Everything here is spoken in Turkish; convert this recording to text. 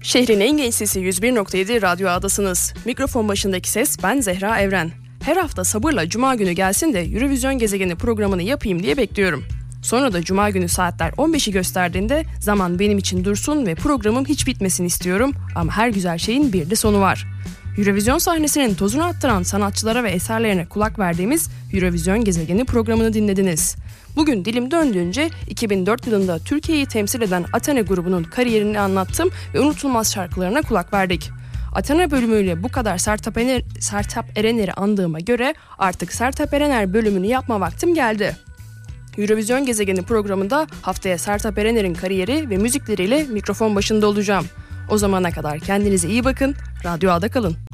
Şehrin en genç sesi 101.7 Radyo A'dasınız. Mikrofon başındaki ses ben Zehra Evren. Her hafta sabırla Cuma günü gelsin de Eurovision Gezegeni programını yapayım diye bekliyorum. Sonra da Cuma günü saatler 15'i gösterdiğinde zaman benim için dursun ve programım hiç bitmesin istiyorum. Ama her güzel şeyin bir de sonu var. Eurovision sahnesinin tozunu attıran sanatçılara ve eserlerine kulak verdiğimiz Eurovision Gezegeni programını dinlediniz. Bugün dilim döndüğünce 2004 yılında Türkiye'yi temsil eden Athena grubunun kariyerini anlattım ve unutulmaz şarkılarına kulak verdik. Athena bölümüyle bu kadar Sertab Erener'i andığıma göre artık Sertab Erener bölümünü yapma vaktim geldi. Eurovision Gezegeni programında haftaya Sertab Erener'in kariyeri ve müzikleriyle mikrofon başında olacağım. O zamana kadar kendinize iyi bakın, Radyo A'da kalın.